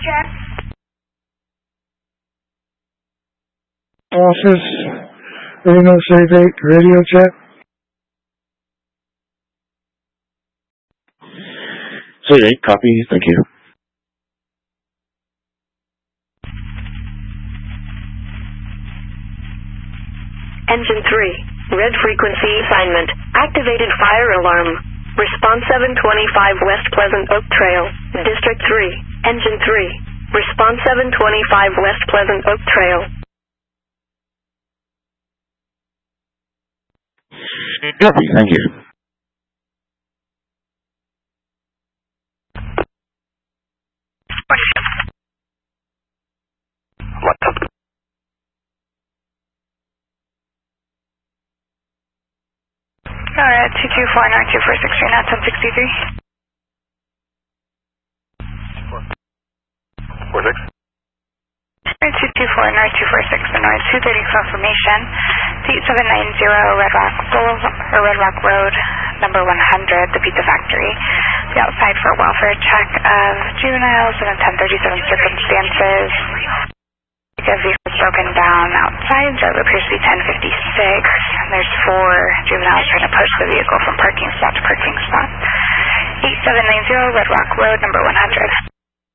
check. Office, Reno Save 8, radio check. Save 8, copy, thank you. Engine 3, red frequency assignment, activated fire alarm. Response 725 West Pleasant Oak Trail, District 3, Engine 3. Response 725 West Pleasant Oak Trail. Copy, thank you. What's up? Alright, 224-9246, not 1063. 46. 224-9246, the noise 230 confirmation. 8790 Red Rock Road, number 100, the Pizza Factory. Be outside for a welfare check of juveniles in a 1037 circumstances. A vehicle broken down outside, driver appears to be 1056. There's 4 juveniles trying to push the vehicle from parking spot to parking spot. 8790 Red Rock Road, number 100.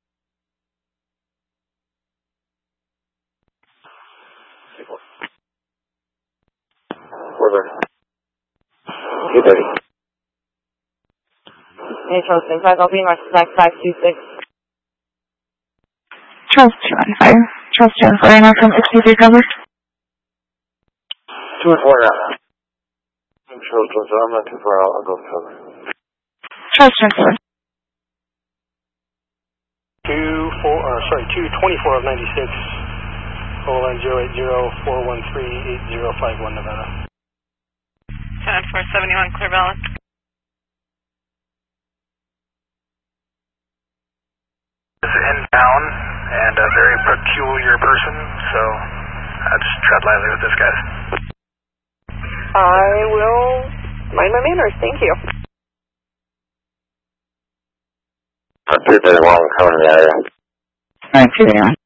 Where's there? 230. Hey, Charleston 5, I'll be in my snack 526. Charleston 215. Charleston 4 now from 63 cover. 2 and 4 now. I'm Charleston, so I'm not too far out. I'll go cover. Charleston 4. 224 of 96. Hold on 080-413-8051 Nevada. 7471 Clear Valley. This is inbound and a very peculiar person, so just tread lightly with this, guys. I will mind my manners, thank you. 231 coming in the area. 231.